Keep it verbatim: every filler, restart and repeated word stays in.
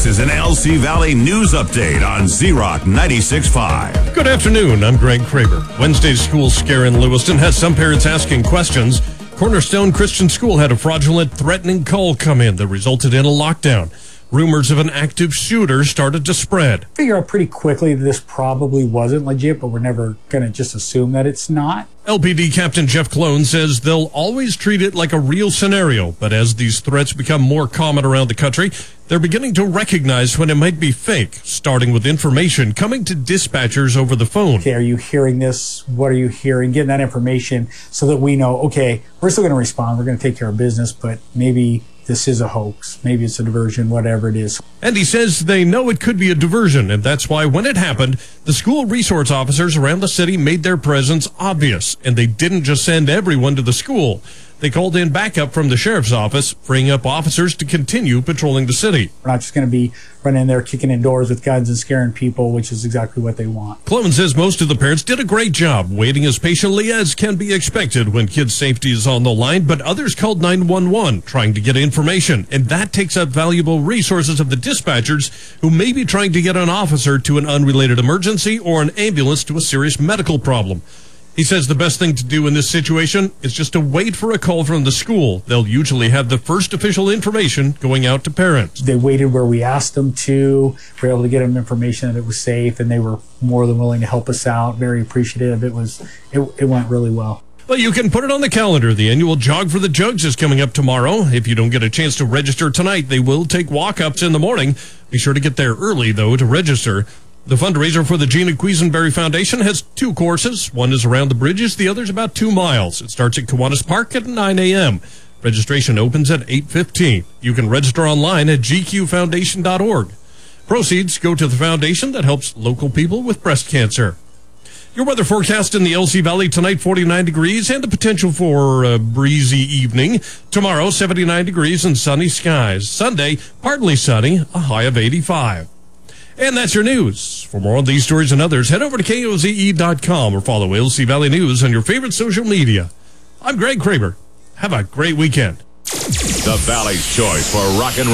This is an L C Valley News Update on Z-Rock ninety-six point five. Good afternoon, I'm Greg Kraber. Wednesday's school scare in Lewiston has some parents asking questions. Cornerstone Christian School had a fraudulent, threatening call come in that resulted in a lockdown. Rumors of an active shooter started to spread. Figure out pretty quickly that this probably wasn't legit, but we're never going to just assume that it's not. L P D Captain Jeff Clone says they'll always treat it like a real scenario, but as these threats become more common around the country, they're beginning to recognize when it might be fake, starting with information coming to dispatchers over the phone. Okay, are you hearing this? What are you hearing? Getting that information so that we know, okay, we're still going to respond. We're going to take care of business, but maybe this is a hoax. Maybe it's a diversion, whatever it is. And he says they know it could be a diversion, and that's why when it happened, the school resource officers around the city made their presence obvious, and they didn't just send everyone to the school. They called in backup from the sheriff's office, freeing up officers to continue patrolling the city. We're not just going to be running in there kicking in doors with guns and scaring people, which is exactly what they want. Clone says most of the parents did a great job, waiting as patiently as can be expected when kids' safety is on the line, but others called nine one one trying to get information, and that takes up valuable resources of the dispatchers who may be trying to get an officer to an unrelated emergency or an ambulance to a serious medical problem. He says the best thing to do in this situation is just to wait for a call from the school. They'll usually have the first official information going out to parents. They waited where we asked them to. We were able to get them information that it was safe, and they were more than willing to help us out. Very appreciative. It was, it, it went really well. Well, you can put it on the calendar. The annual Jog for the Jugs is coming up tomorrow. If you don't get a chance to register tonight, they will take walk-ups in the morning. Be sure to get there early, though, to register. The fundraiser for the Gina Quisenberry Foundation has two courses. One is around the bridges, the other is about two miles. It starts at Kiwanis Park at nine a.m. Registration opens at eight fifteen. You can register online at g q foundation dot org. Proceeds go to the foundation that helps local people with breast cancer. Your weather forecast in the L C Valley tonight, forty-nine degrees and the potential for a breezy evening. Tomorrow, seventy-nine degrees and sunny skies. Sunday, partly sunny, a high of eighty-five. And that's your news. For more on these stories and others, head over to K O Z E dot com or follow L C Valley News on your favorite social media. I'm Greg Kraber. Have a great weekend. The Valley's choice for rock and roll.